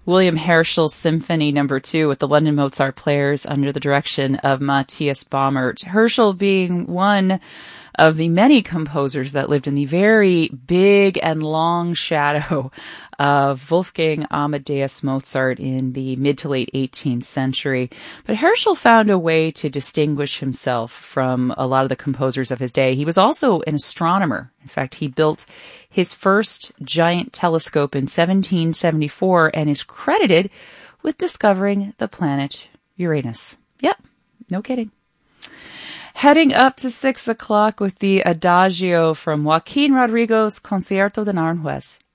William Herschel's Symphony No. 2 with the London Mozart Players under the direction of Matthias Baumert. Herschel being one of the many composers that lived in the very big and long shadow of Wolfgang Amadeus Mozart in the mid to late 18th century. But Herschel found a way to distinguish himself from a lot of the composers of his day. He was also an astronomer. In fact, he built his first giant telescope in 1774 and is credited with discovering the planet Uranus. Yep, no kidding. Heading up to 6 o'clock with the Adagio from Joaquin Rodrigo's Concierto de Aranjuez.